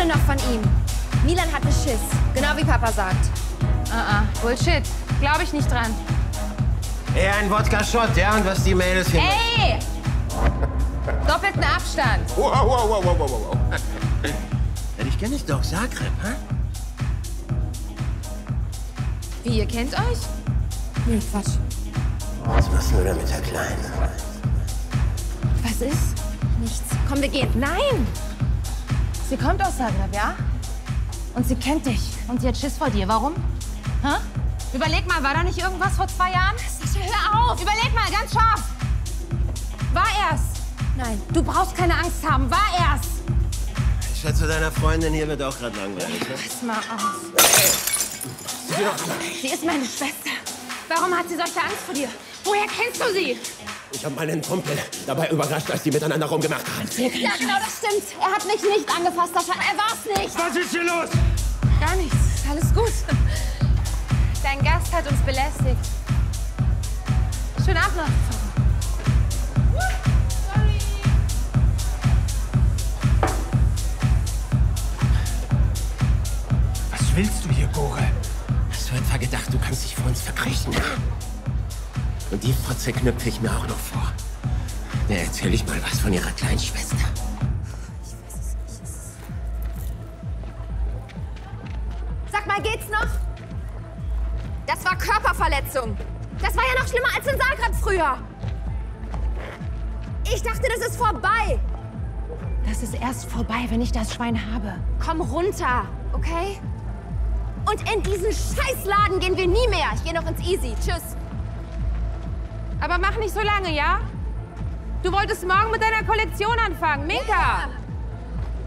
noch von ihm. Milan hatte Schiss, genau wie Papa sagt. Bullshit. Glaube ich nicht dran. Eher ein Wodka-Shot, ja? Und was die Mädels hier... Ey! Doppelten Abstand. Wow. Ja, dich kenne ich doch, Zagreb, hä? Wie, ihr kennt euch? Nee, Quatsch. Was machst du da mit der Kleinen? Was ist? Nichts. Komm, wir gehen. Nein! Sie kommt aus Zagreb, ja? Und sie kennt dich. Und sie hat Schiss vor dir. Warum? Hä? Überleg mal, war da nicht irgendwas vor 2 Jahren? Sascha, hör auf! Überleg mal, ganz scharf! War er's? Nein, du brauchst keine Angst haben. War er's! Ich schätze, deiner Freundin hier wird auch gerade langweilig, ne? Pass mal auf. Sie ist meine Schwester. Warum hat sie solche Angst vor dir? Woher kennst du sie? Ich habe meinen Kumpel dabei überrascht, als die miteinander rumgemacht haben. Ja, genau, das stimmt. Er hat mich nicht angefasst, Sascha. Er war's nicht. Was ist hier los? Gar nichts. Alles gut. Dein Gast hat uns belästigt. Schönen Abend noch. Sorry. Was willst du hier, Gore? Hast du etwa gedacht, du kannst dich vor uns verkriechen? Und die Fotze knüpfe ich mir auch noch vor. Der erzähl ich mal was von ihrer kleinen Schwester. Sag mal, geht's noch? Das war Körperverletzung. Das war ja noch schlimmer als in Zagreb früher. Ich dachte, das ist vorbei. Das ist erst vorbei, wenn ich das Schwein habe. Komm runter, okay? Und in diesen Scheißladen gehen wir nie mehr. Ich gehe noch ins Easy. Tschüss. Aber mach nicht so lange, ja? Du wolltest morgen mit deiner Kollektion anfangen, Minka! Ja.